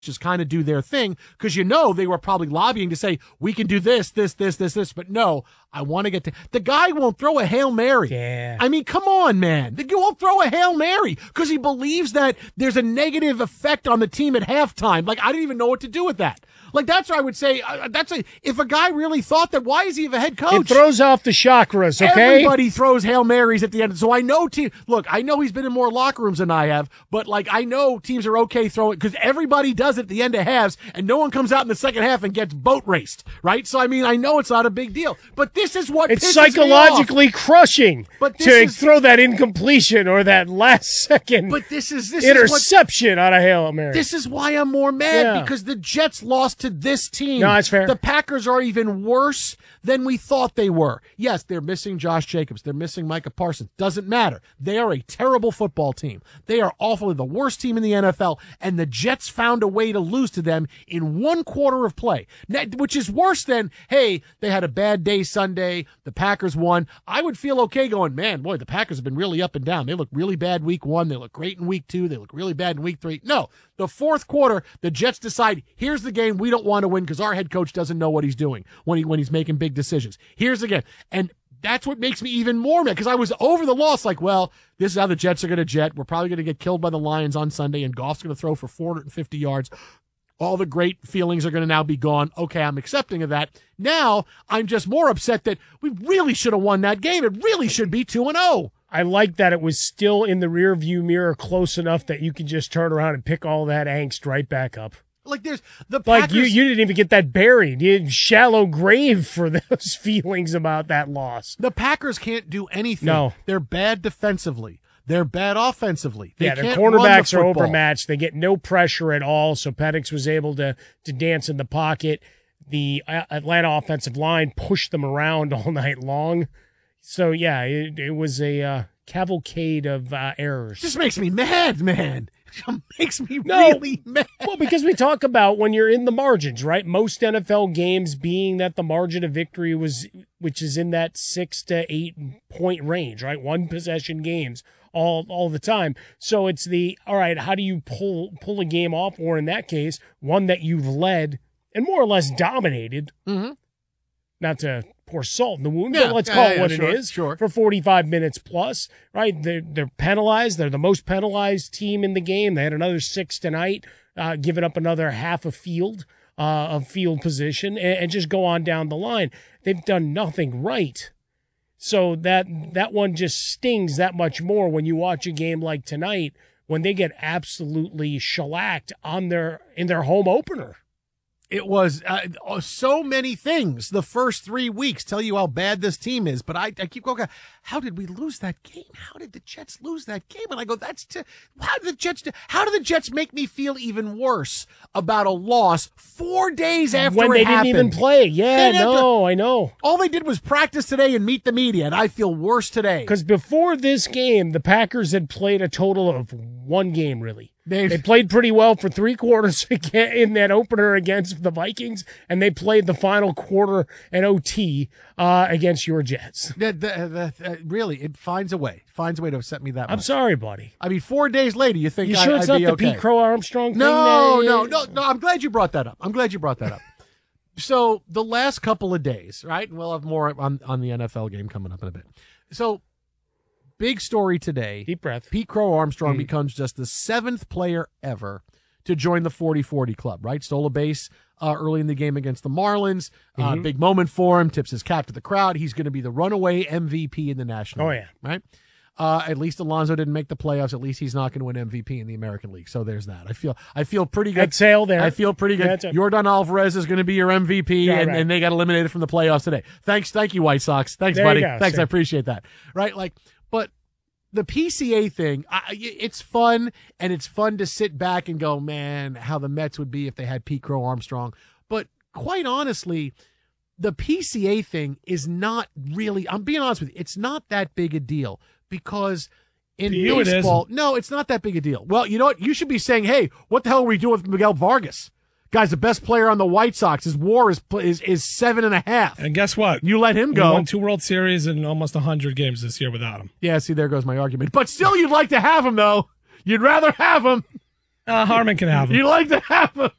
just kind of do their thing because they were probably lobbying to say, we can do this. But no, I want to get to – the guy won't throw a Hail Mary. Yeah. I mean, come on, man. You won't throw a Hail Mary because he believes that there's a negative effect on the team at halftime. Like, I didn't even know what to do with that. Like, that's what I would say. If a guy really thought that, why is he a head coach? It throws off the chakras, okay? Everybody throws Hail Marys at the end. So I know I know he's been in more locker rooms than I have, but like I know teams are okay throwing because everybody does it at the end of halves, and no one comes out in the second half and gets boat raced, right? So I mean, I know it's not a big deal, but this is what it's pisses psychologically me off. crushing throw that incompletion or that last second this interception on a Hail Mary. This is why I'm more mad because the Jets lost to this team. No, that's fair. The Packers are even worse than we thought they were. Yes, they're missing Josh Jacobs. They're missing Micah Parsons. Doesn't matter. They are a terrible football team. They are awfully the worst team in the NFL, and the Jets found a way to lose to them in one quarter of play, which is worse than, hey, they had a bad day Sunday, the Packers won. I would feel okay going, man, boy, the Packers have been really up and down. They look really bad week 1. They look great in week 2. They look really bad in week 3. No, the fourth quarter, the Jets decide, here's the game we don't want to win because our head coach doesn't know what he's doing when he's making big decisions. Here's again. And that's what makes me even more mad because I was over the loss like, well, this is how the Jets are going to jet. We're probably going to get killed by the Lions on Sunday, and Goff's going to throw for 450 yards. All the great feelings are going to now be gone. Okay, I'm accepting of that. Now I'm just more upset that we really should have won that game. It really should be 2-0. I like that it was still in the rearview mirror close enough that you could just turn around and pick all that angst right back up. Like there's the Packers, like you didn't even get that buried. You had shallow grave for those feelings about that loss. The Packers can't do anything. No. They're bad defensively. They're bad offensively. Their cornerbacks are overmatched. They get no pressure at all, so Penix was able to dance in the pocket. The Atlanta offensive line pushed them around all night long. So, yeah, it was a cavalcade of errors. Just makes me mad, man. It makes me really mad. Well, because we talk about when you're in the margins, right? Most NFL games being that the margin of victory which is in that 6 to 8 point range, right? One possession games all the time. So it's all right, how do you pull a game off? Or in that case, one that you've led and more or less dominated. Mm-hmm. Not to pour salt in the wound, but let's call it what it is for 45 minutes plus, right? They're penalized. They're the most penalized team in the game. They had another 6 tonight, giving up another half a field of field position, and just go on down the line. They've done nothing right. So that one just stings that much more when you watch a game like tonight when they get absolutely shellacked in their home opener. It was so many things the first 3 weeks tell you how bad this team is. But I keep going, how did we lose that game? How did the Jets lose that game? And I go, how did the Jets make me feel even worse about a loss 4 days after when they it happened? Didn't even play. Yeah, I know. All they did was practice today and meet the media, and I feel worse today. Because before this game, the Packers had played a total of one game, really. They played pretty well for 3 quarters in that opener against the Vikings, and they played the final quarter and OT against your Jets. Really, it finds a way to upset me that much. I'm sorry, buddy. I mean, 4 days later, you think you sure it's not the Pete Crow Armstrong thing? No. I'm glad you brought that up. So the last couple of days, right? And we'll have more on the NFL game coming up in a bit. So big story today. Deep breath. Pete Crow Armstrong becomes just the 7th player ever to join the 40-40 club, right? Stole a base early in the game against the Marlins. Big moment for him. Tips his cap to the crowd. He's going to be the runaway MVP in the National League, right? At least Alonso didn't make the playoffs. At least he's not going to win MVP in the American League. So there's that. I feel pretty good. Exhale there. I feel pretty good. Jordan Alvarez is going to be your MVP, and they got eliminated from the playoffs today. Thank you, White Sox. Thanks, there buddy. Go, thanks, sir. I appreciate that. Right, but the PCA thing, it's fun, and it's fun to sit back and go, man, how the Mets would be if they had Pete Crow Armstrong. But quite honestly, the PCA thing is not really, I'm being honest with you, it's not that big a deal because in baseball, no, it's not that big a deal. Well, you know what? You should be saying, hey, what the hell are we doing with Miguel Vargas? Guy's the best player on the White Sox. His WAR is 7.5. And guess what? You let him go. He won 2 World Series and almost 100 games this year without him. Yeah, see, there goes my argument. But still, you'd like to have him, though. You'd rather have him. Harmon can have him. You like to have him.